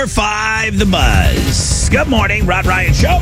5 The Buzz. Good morning, Rod Ryan Show.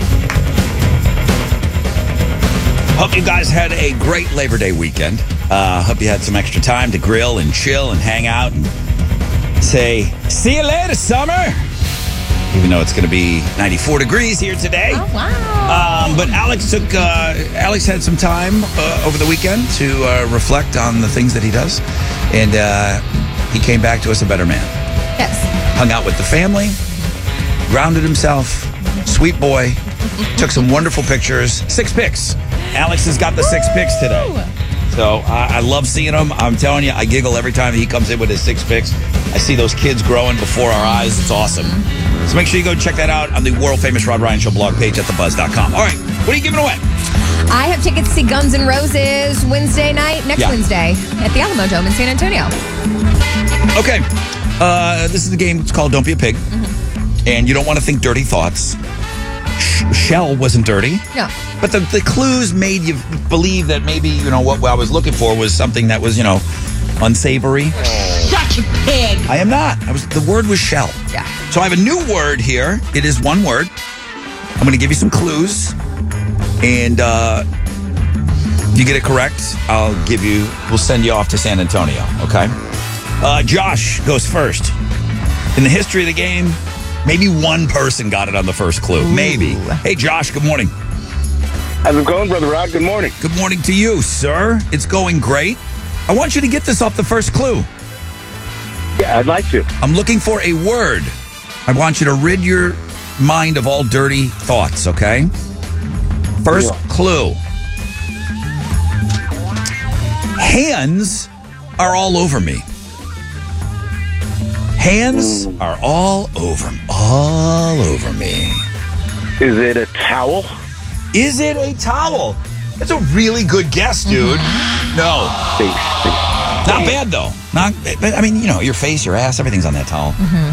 Hope you guys had a great Labor Day weekend. Hope you had some extra time to grill and chill and hang out and say, see you later, summer. Even though it's going to be 94 degrees here today. Oh, wow. But Alex had some time over the weekend to reflect on the things that he does. And he came back to us a better man. Yes. Hung out with the family, grounded himself, sweet boy, took some wonderful pictures. 6 pics. Alex has got the 6 pics today. So I love seeing him. I'm telling you, I giggle every time he comes in with his 6 pics. I see those kids growing before our eyes. It's awesome. So make sure you go check that out on the world-famous Rod Ryan Show blog page at thebuzz.com. All right, what are you giving away? I have tickets to see Guns N' Roses Wednesday night, next Wednesday, at the Alamo Dome in San Antonio. Okay. This is the game. It's called Don't Be a Pig. And you don't want to think dirty thoughts. Shell wasn't dirty. No. But the clues made you believe that maybe, what I was looking for was something that was, unsavory. Shut your pig. I am not. The word was shell. Yeah. So I have a new word here. It is one word. I'm going to give you some clues. And if you get it correct, we'll send you off to San Antonio. Okay? Josh goes first. In the history of the game, maybe one person got it on the first clue. Ooh. Maybe. Hey, Josh, good morning. How's it going, Brother Rod? Good morning. Good morning to you, sir. It's going great. I want you to get this off the first clue. Yeah, I'd like to. I'm looking for a word. I want you to rid your mind of all dirty thoughts, okay? First clue. Hands are all over me. Hands are all over me. Is it a towel? Is it a towel? That's a really good guess, dude. No. Not bad, though. Your face, your ass, everything's on that towel.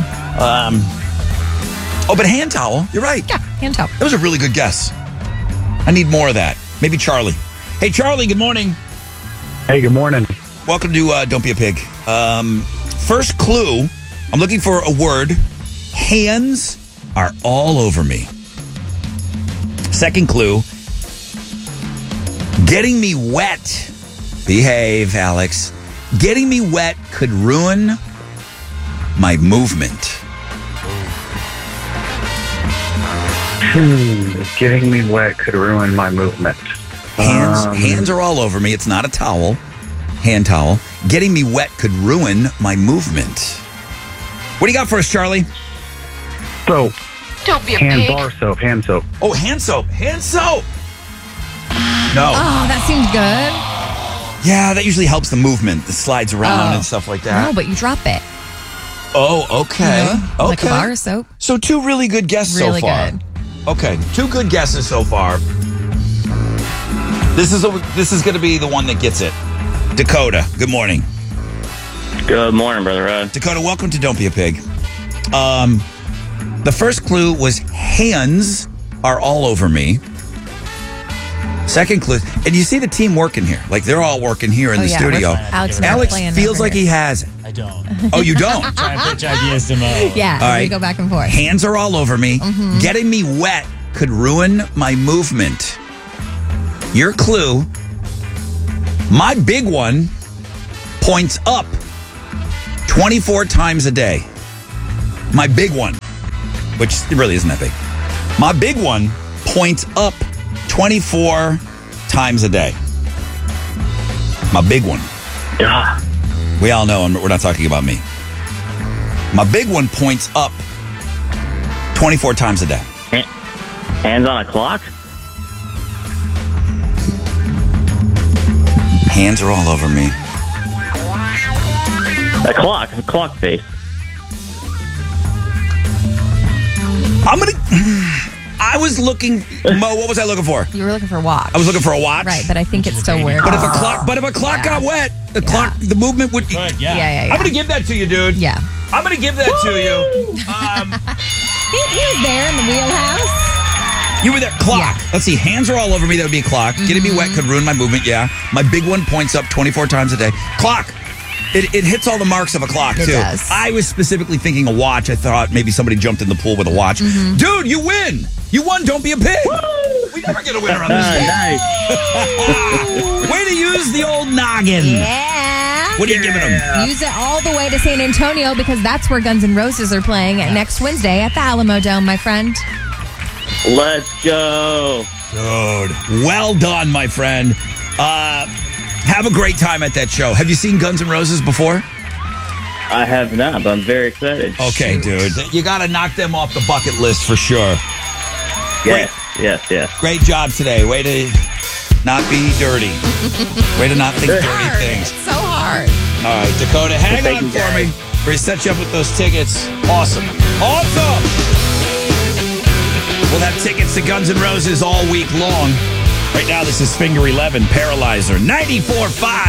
But hand towel, you're right. Yeah, hand towel. That was a really good guess. I need more of that. Maybe Charlie. Hey, Charlie, good morning. Hey, good morning. Welcome to Don't Be a Pig. First clue, I'm looking for a word. Hands are all over me. Second clue, getting me wet. Behave, Alex. Getting me wet could ruin my movement. Getting me wet could ruin my movement. Hands are all over me. It's not a towel. Hand towel. Getting me wet could ruin my movement. What do you got for us, Charlie? Soap. Don't be a Hand pig. bar soap. Hand soap. Oh, hand soap. Hand soap. No. Oh, that seems good. Yeah, that usually helps the movement. It slides around and stuff like that. No, but you drop it. Oh, okay. Okay. Like a bar of soap. So 2 really good guesses Really so far. good. Okay, 2 good guesses so far. This is going to be the one that gets it. Dakota, good morning. Good morning, Brother Rod. Dakota, welcome to Don't Be a Pig. The first clue was hands are all over me. Second clue, and you see the team working here. Like, they're all working here in the studio. Alex feels like he has it. I don't. Oh, you don't? Trying to pitch ideas to Mo. Yeah, All right. we go back and forth. Hands are all over me. Getting me wet could ruin my movement. Your clue, my big one points up 24 times a day. My big one, which it really isn't that big. My big one points up 24 times a day. My big one. Yeah. We all know we're not talking about me. My big one points up 24 times a day. Hands on a clock? Hands are all over me. A clock face. I was looking, Mo, what was I looking for? You were looking for a watch. I was looking for a watch. Right, but I think it's still weird. But if a clock got wet, the movement would. Good, yeah. Yeah. I'm gonna give that to you, dude. Yeah. I'm gonna give that to you. He was there in the wheelhouse. You were there. Clock. Yeah. Let's see. Hands are all over me. That would be a clock. Getting me wet could ruin my movement. Yeah. My big one points up 24 times a day. Clock. It hits all the marks of a clock, It too. does. I was specifically thinking a watch. I thought maybe somebody jumped in the pool with a watch. Mm-hmm. Dude, you win. You won. Don't be a pig. We never get a winner on this game. Nice. Way to use the old noggin. Yeah. What are you giving them? Use it all the way to San Antonio because that's where Guns N' Roses are playing next Wednesday at the Alamo Dome, my friend. Let's go. Dude, well done, my friend. Have a great time at that show. Have you seen Guns N' Roses before? I have not, but I'm very excited. Okay, dude. You got to knock them off the bucket list for sure. Yes. Great job today. Way to not be dirty. Way to not think dirty things. It's so hard. All right, Dakota, hang Thank on you, for guys. me. We're going to set you up with those tickets. Awesome. We'll have tickets to Guns N' Roses all week long. Right now, this is Finger 11, Paralyzer, 94.5.